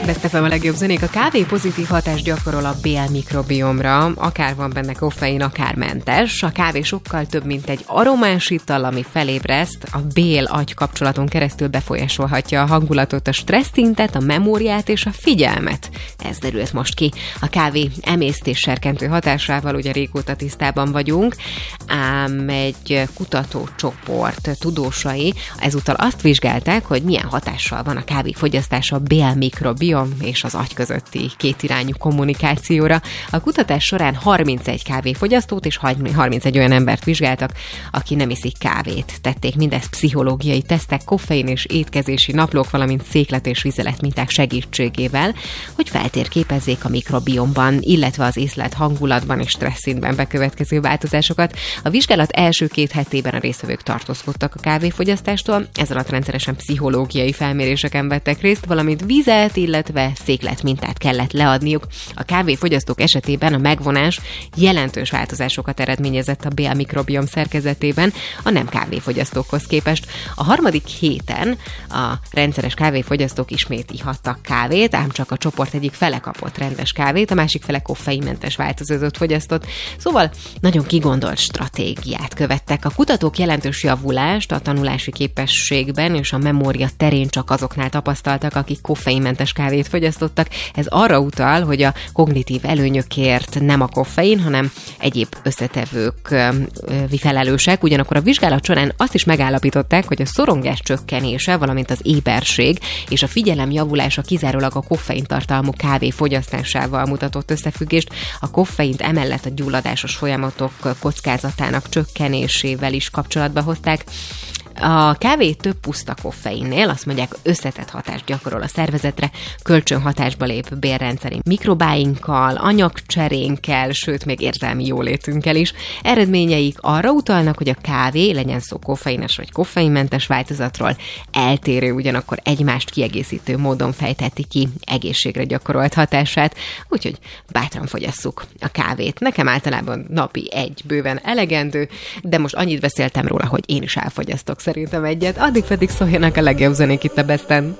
Best FM a legjobb zenék. A kávé pozitív hatást gyakorol a bélmikrobiomra, akár van benne koffein, akár mentes. A kávé sokkal több, mint egy aromás ital, ami felébreszt, a bél-agy kapcsolaton keresztül befolyásolhatja a hangulatot, a stresszszintet, a memóriát és a figyelmet. Ez derült most ki. A kávé emésztés serkentő hatásával ugye régóta tisztában vagyunk, ám egy kutatócsoport tudósai ezúttal azt vizsgálták, hogy milyen hatással van a kávé fogyasztása a bélmikrobiom és az agy közötti kétirányú kommunikációra. A kutatás során 31 kávéfogyasztót és 31 olyan embert vizsgáltak, aki nem iszik kávét. Tették mindezt pszichológiai tesztek, koffein és étkezési naplók, valamint széklet és vizelet minták segítségével, hogy feltérképezzék a mikrobiomban, illetve az észlelt hangulatban és stresszszintben bekövetkező változásokat. A vizsgálat első 2 hetében a résztvevők tartózkodtak a kávéfogyasztástól, ez alatt rendszeresen pszichológiai felméréseken vettek részt, valamint vizet, illetve széklet mintát kellett leadniuk. A kávéfogyasztók esetében a megvonás jelentős változásokat eredményezett a bélmikrobiom szerkezetében a nem kávéfogyasztókhoz képest. A harmadik héten a rendszeres kávéfogyasztók ismét ihattak kávét, ám csak a csoport egyik fele kapott rendes kávét, a másik fele koffeinmentes változatot fogyasztott. Szóval nagyon kigondolt stratégiát követtek. A kutatók jelentős javulást a tanulási képességben és a memória terén csak azoknál tapasztaltak, akik koffeinmentes kávét fogyasztottak. Ez arra utal, hogy a kognitív előnyökért nem a koffein, hanem egyéb összetevők felelősek. Ugyanakkor a vizsgálat során azt is megállapították, hogy a szorongás csökkenése, valamint az éberség és a figyelem javulása kizárólag a koffein tartalmú kávé fogyasztásával mutatott összefüggést. A koffeint emellett a gyulladásos folyamatok kockázatának csökkenésével is kapcsolatba hozták. A kávé több puszta koffeinnél, azt mondják, összetett hatást gyakorol a szervezetre, kölcsönhatásba lép bélrendszeri mikrobáinkkal, anyagcserénkkel, sőt, még érzelmi jólétünkkel is. Eredményeik arra utalnak, hogy a kávé, legyen szó koffeines vagy koffeinmentes változatról, eltérő, ugyanakkor egymást kiegészítő módon fejtheti ki egészségre gyakorolt hatását, úgyhogy bátran fogyasszuk a kávét. Nekem általában napi 1 bőven elegendő, de most annyit beszéltem róla, hogy én is elfogyasztok szerintem egyet, addig pedig szóljanak a legjobb zenék itt a Besten.